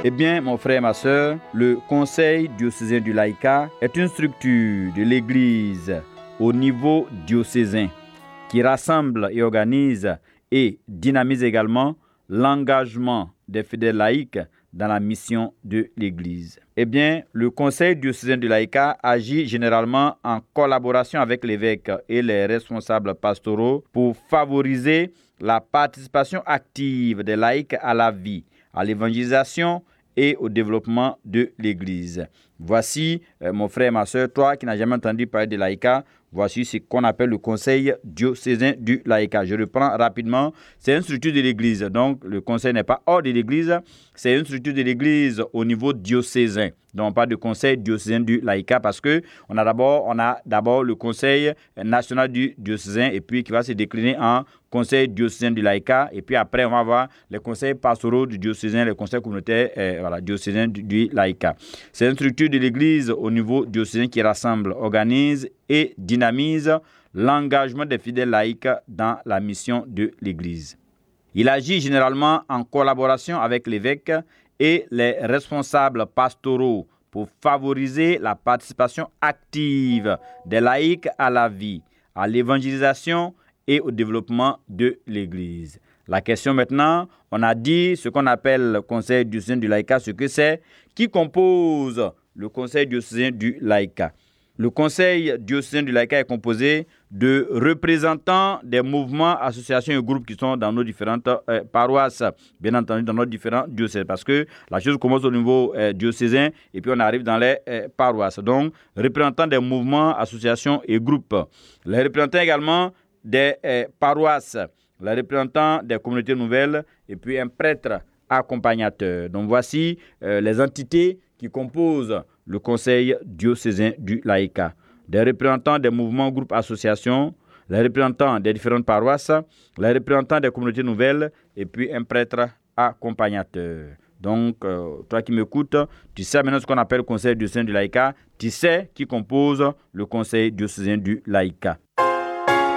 Eh bien, mon frère et ma sœur, le Conseil diocésain du laïcat est une structure de l'Église au niveau diocésain qui rassemble et organise et dynamise également l'engagement des fidèles laïcs dans la mission de l'Église. Eh bien, le Conseil diocésain du laïcat agit généralement en collaboration avec l'évêque et les responsables pastoraux pour favoriser la participation active des laïcs à la vie, à l'évangélisation et au développement de l'Église. Voici, mon frère et ma soeur, toi qui n'as jamais entendu parler de laïcat, voici ce qu'on appelle le Conseil diocésain du laïcat. Je reprends rapidement. C'est une structure de l'Église. Donc, le Conseil n'est pas hors de l'Église. C'est une structure de l'Église au niveau diocésain. Donc, on parle de Conseil diocésain du laïcat parce qu'on a d'abord le Conseil national du diocésain et puis qui va se décliner en Conseil diocésain du laïcat. Et puis après, on va avoir les conseils pastoraux du diocésain, les conseils communautaires diocésains du laïcat. C'est une structure de l'Église au niveau diocésain qui rassemble, organise et dynamise l'engagement des fidèles laïcs dans la mission de l'Église. Il agit généralement en collaboration avec l'évêque et les responsables pastoraux pour favoriser la participation active des laïcs à la vie, à l'évangélisation et au développement de l'Église. La question maintenant, on a dit ce qu'on appelle le Conseil diocésain du laïcat, ce que c'est, qui compose le Conseil diocésain du laïcat. Le Conseil diocésain du laïcat est composé de représentants des mouvements, associations et groupes qui sont dans nos différentes paroisses, bien entendu dans nos différents diocèses, parce que la chose commence au niveau diocésain et puis on arrive dans les paroisses. Donc, représentants des mouvements, associations et groupes. Les représentants également des paroisses, les représentants des communautés nouvelles et puis un prêtre accompagnateur. Donc, voici les entités qui composent le Conseil diocésain du laïcat. Des représentants des mouvements, groupes, associations, les représentants des différentes paroisses, les représentants des communautés nouvelles et puis un prêtre accompagnateur. Donc, toi qui m'écoutes, tu sais maintenant ce qu'on appelle le Conseil diocésain du laïcat, tu sais qui compose le Conseil diocésain du laïcat.